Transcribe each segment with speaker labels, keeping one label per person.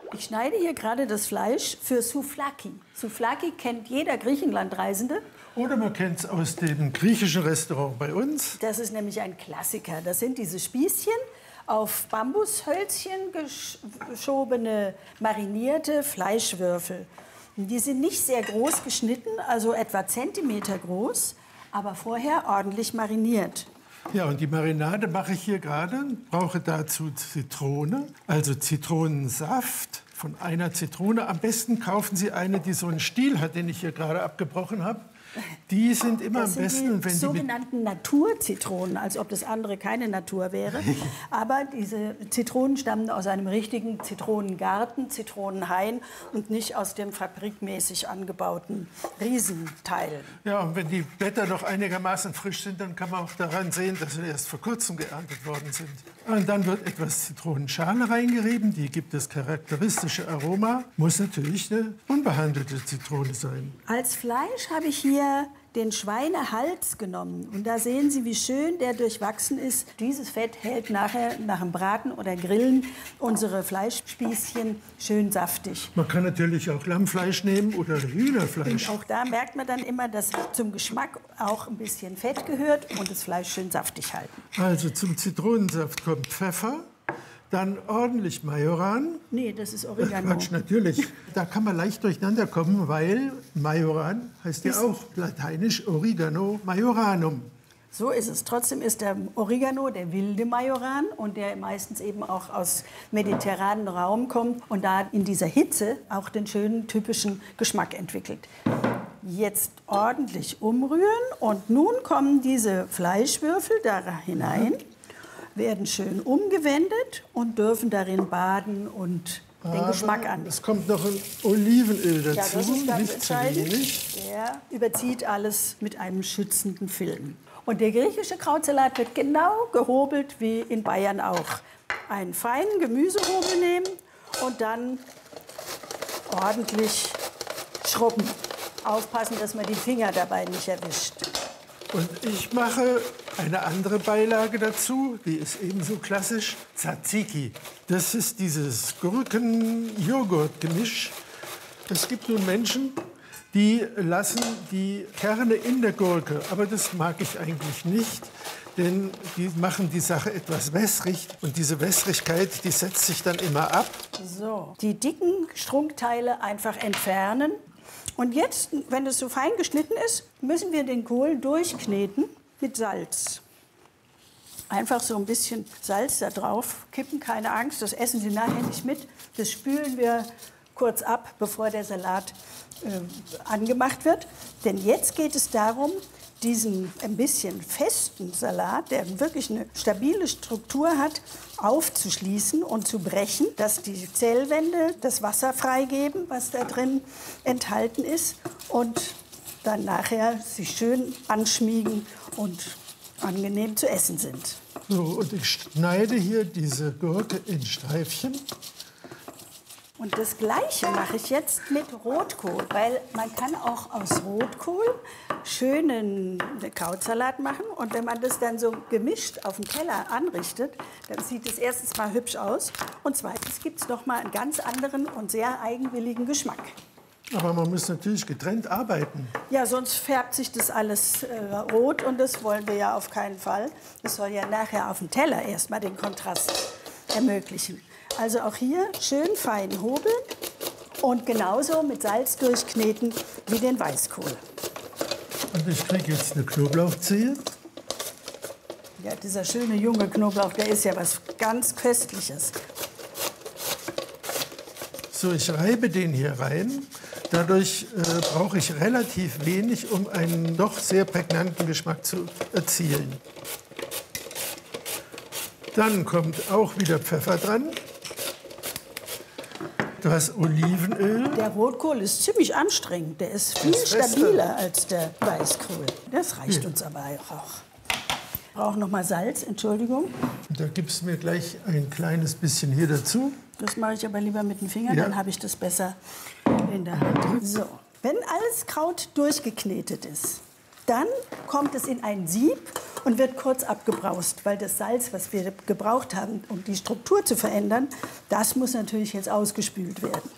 Speaker 1: Ich schneide hier gerade das Fleisch für Souvlaki. Souvlaki kennt jeder Griechenlandreisende.
Speaker 2: Oder man kennt es aus dem griechischen Restaurant bei uns.
Speaker 1: Das ist nämlich ein Klassiker. Das sind diese Spießchen, auf Bambushölzchen geschobene, marinierte Fleischwürfel. Die sind nicht sehr groß geschnitten, also etwa Zentimeter groß, aber vorher ordentlich mariniert.
Speaker 2: Ja, und die Marinade mache ich hier gerade. Brauche dazu Zitrone, also Zitronensaft von einer Zitrone. Am besten kaufen Sie eine, die so einen Stiel hat, den ich hier gerade abgebrochen habe. Die sind immer am besten,
Speaker 1: wenn die sogenannten Naturzitronen, als ob das andere keine Natur wäre. Aber diese Zitronen stammen aus einem richtigen Zitronengarten, Zitronenhain und nicht aus dem fabrikmäßig angebauten Riesenteil.
Speaker 2: Ja, und wenn die Blätter noch einigermaßen frisch sind, dann kann man auch daran sehen, dass sie erst vor kurzem geerntet worden sind. Und dann wird etwas Zitronenschale reingerieben, die gibt das charakteristische Aroma. Muss natürlich eine unbehandelte Zitrone sein.
Speaker 1: Als Fleisch habe ich hier den Schweinehals genommen. Und da sehen Sie, wie schön der durchwachsen ist. Dieses Fett hält nachher nach dem Braten oder Grillen unsere Fleischspießchen schön saftig.
Speaker 2: Man kann natürlich auch Lammfleisch nehmen oder Hühnerfleisch.
Speaker 1: Und auch da merkt man dann immer, dass zum Geschmack auch ein bisschen Fett gehört und das Fleisch schön saftig halten.
Speaker 2: Also zum Zitronensaft kommt Pfeffer. Dann ordentlich Majoran.
Speaker 1: Nee, das ist Oregano.
Speaker 2: Quatsch, natürlich. Da kann man leicht durcheinander kommen, weil Majoran heißt ja auch lateinisch Oregano majoranum.
Speaker 1: So ist es. Trotzdem ist der Oregano der wilde Majoran und der meistens eben auch aus mediterranen Raum kommt und da in dieser Hitze auch den schönen typischen Geschmack entwickelt. Jetzt ordentlich umrühren und nun kommen diese Fleischwürfel da hinein. Werden schön umgewendet und dürfen darin baden und den Geschmack an.
Speaker 2: Es kommt noch ein Olivenöl dazu,
Speaker 1: ja, das ist ganz
Speaker 2: nicht
Speaker 1: entscheidend.
Speaker 2: zu wenig.
Speaker 1: Der überzieht alles mit einem schützenden Film. Und der griechische Krautsalat wird genau gehobelt wie in Bayern auch. Einen feinen Gemüsehobel nehmen und dann ordentlich schrubben. Aufpassen, dass man die Finger dabei nicht erwischt.
Speaker 2: Und ich mache eine andere Beilage dazu, die ist ebenso klassisch, Tzatziki. Das ist dieses Gurken-Joghurt-Gemisch. Es gibt nun Menschen, die lassen die Kerne in der Gurke, aber das mag ich eigentlich nicht, denn die machen die Sache etwas wässrig und diese Wässrigkeit, die setzt sich dann immer ab.
Speaker 1: So, die dicken Strunkteile einfach entfernen. Und jetzt, wenn es so fein geschnitten ist, müssen wir den Kohl durchkneten mit Salz. Einfach so ein bisschen Salz da drauf kippen, keine Angst, das essen Sie nachher nicht mit. Das spülen wir kurz ab, bevor der Salat angemacht wird. Denn jetzt geht es darum, diesen ein bisschen festen Salat, der wirklich eine stabile Struktur hat, aufzuschließen und zu brechen, dass die Zellwände das Wasser freigeben, was da drin enthalten ist, und dann nachher sich schön anschmiegen und angenehm zu essen sind.
Speaker 2: So, und ich schneide hier diese Gurke in Streifchen.
Speaker 1: Und das Gleiche mache ich jetzt mit Rotkohl, weil man kann auch aus Rotkohl schönen Krautsalat machen. Und wenn man das dann so gemischt auf dem Teller anrichtet, dann sieht es erstens mal hübsch aus und zweitens gibt es noch mal einen ganz anderen und sehr eigenwilligen Geschmack.
Speaker 2: Aber man muss natürlich getrennt arbeiten.
Speaker 1: Ja, sonst färbt sich das alles rot und das wollen wir ja auf keinen Fall. Das soll ja nachher auf dem Teller erstmal den Kontrast ermöglichen. Also auch hier schön fein hobeln und genauso mit Salz durchkneten wie den Weißkohl.
Speaker 2: Und ich kriege jetzt eine Knoblauchzehe.
Speaker 1: Ja, dieser schöne junge Knoblauch, der ist ja was ganz Köstliches.
Speaker 2: So, ich reibe den hier rein. Dadurch brauche ich relativ wenig, um einen doch sehr prägnanten Geschmack zu erzielen. Dann kommt auch wieder Pfeffer dran. Das Olivenöl.
Speaker 1: Der Rotkohl ist ziemlich anstrengend. Der ist viel stabiler als der Weißkohl. Das reicht uns aber auch. Ich brauche noch mal Salz, Entschuldigung.
Speaker 2: Da gibst du mir gleich ein kleines bisschen hier dazu.
Speaker 1: Das mache ich aber lieber mit den Fingern,
Speaker 2: Ja.
Speaker 1: dann habe ich das besser in der Hand. So, wenn alles Kraut durchgeknetet ist, Dann kommt es in ein Sieb und wird kurz abgebraust, weil das Salz, was wir gebraucht haben, um die Struktur zu verändern, das muss natürlich jetzt ausgespült werden.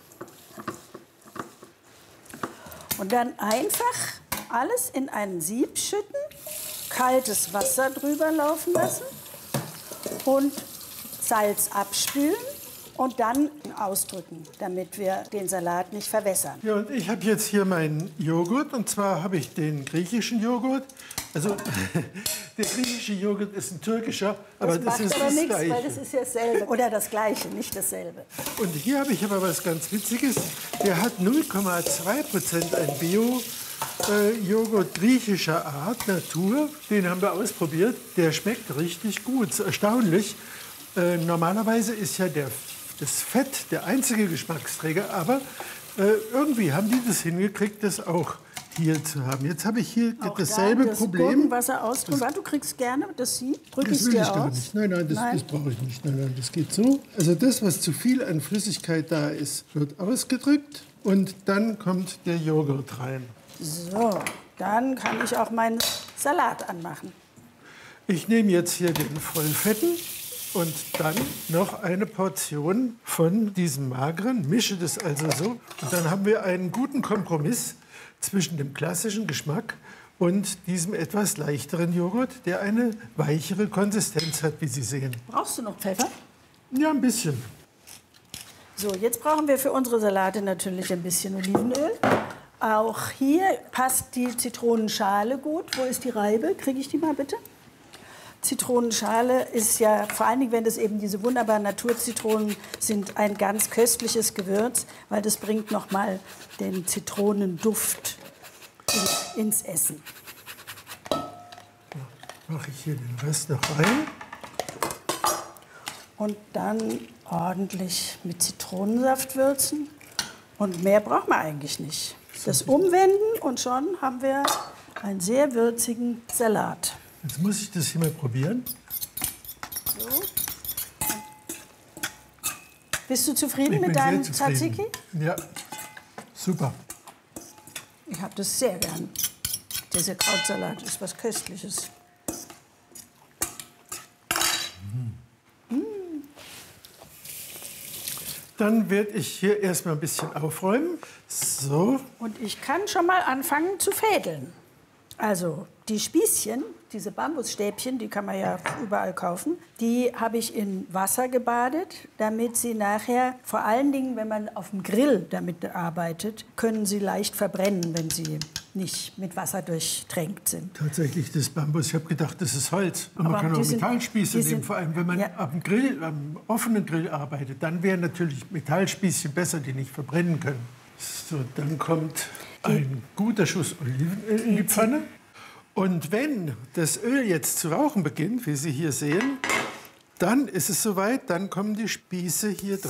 Speaker 1: Und dann einfach alles in einen Sieb schütten, kaltes Wasser drüber laufen lassen und Salz abspülen und dann ausdrücken, damit wir den Salat nicht verwässern.
Speaker 2: Ja, und ich habe jetzt hier meinen Joghurt, und zwar habe ich den griechischen Joghurt. Also der griechische Joghurt ist ein türkischer, aber das ist
Speaker 1: aber
Speaker 2: das
Speaker 1: nichts,
Speaker 2: Gleiche.
Speaker 1: weil das ist ja dasselbe. Oder das Gleiche, nicht dasselbe.
Speaker 2: Und hier habe ich aber was ganz Witziges. Der hat 0,2% ein Bio-Joghurt griechischer Art, Natur. Den haben wir ausprobiert. Der schmeckt richtig gut, erstaunlich. Normalerweise ist ja das Fett der einzige Geschmacksträger, aber irgendwie haben die das hingekriegt, das auch hier zu haben. Jetzt habe ich hier
Speaker 1: Auch
Speaker 2: dasselbe
Speaker 1: das
Speaker 2: Problem.
Speaker 1: Gurkenwasser ausdrücken. Du kriegst gerne das Sieb. Drück
Speaker 2: Das
Speaker 1: ich
Speaker 2: will
Speaker 1: dir
Speaker 2: ich gar
Speaker 1: aus.
Speaker 2: nicht. Nein, das brauche ich nicht. Nein, das geht so. Also das, was zu viel an Flüssigkeit da ist, wird ausgedrückt und dann kommt der Joghurt rein.
Speaker 1: So, dann kann ich auch meinen Salat anmachen.
Speaker 2: Ich nehme jetzt hier den Vollfetten und dann noch eine Portion von diesem mageren, mische das also so. Und dann haben wir einen guten Kompromiss zwischen dem klassischen Geschmack und diesem etwas leichteren Joghurt, der eine weichere Konsistenz hat, wie Sie sehen.
Speaker 1: Brauchst du noch Pfeffer?
Speaker 2: Ja, ein bisschen.
Speaker 1: So, jetzt brauchen wir für unsere Salate natürlich ein bisschen Olivenöl. Auch hier passt die Zitronenschale gut. Wo ist die Reibe? Kriege ich die mal bitte? Zitronenschale ist ja, vor allen Dingen, wenn das eben diese wunderbaren Naturzitronen sind, ein ganz köstliches Gewürz, weil das bringt noch mal den Zitronenduft ins Essen.
Speaker 2: Mache ich hier den Rest noch rein.
Speaker 1: Und dann ordentlich mit Zitronensaft würzen. Und mehr braucht man eigentlich nicht. Das umwenden und schon haben wir einen sehr würzigen Salat.
Speaker 2: Jetzt muss ich das hier mal probieren.
Speaker 1: So. Bist du zufrieden
Speaker 2: Ich
Speaker 1: mit
Speaker 2: bin
Speaker 1: deinem
Speaker 2: sehr zufrieden.
Speaker 1: Tzatziki?
Speaker 2: Ja, super.
Speaker 1: Ich habe das sehr gern. Dieser Krautsalat ist was Köstliches.
Speaker 2: Dann werde ich hier erstmal ein bisschen aufräumen. So.
Speaker 1: Und ich kann schon mal anfangen zu fädeln. Also die Spießchen, diese Bambusstäbchen, die kann man ja überall kaufen, die habe ich in Wasser gebadet, damit sie nachher, vor allen Dingen, wenn man auf dem Grill damit arbeitet, können sie leicht verbrennen, wenn sie nicht mit Wasser durchtränkt sind.
Speaker 2: Tatsächlich das Bambus. Ich habe gedacht, das ist Holz. Und man
Speaker 1: Aber
Speaker 2: kann auch
Speaker 1: die sind-
Speaker 2: Metallspieße
Speaker 1: die
Speaker 2: nehmen.
Speaker 1: sind-
Speaker 2: Vor allem, wenn man
Speaker 1: ja.
Speaker 2: am offenen Grill arbeitet, dann wären natürlich Metallspießchen besser, die nicht verbrennen können. So, dann kommt ein guter Schuss Olivenöl in die Pfanne. Und wenn das Öl jetzt zu rauchen beginnt, wie Sie hier sehen, dann ist es soweit, dann kommen die Spieße hier drauf.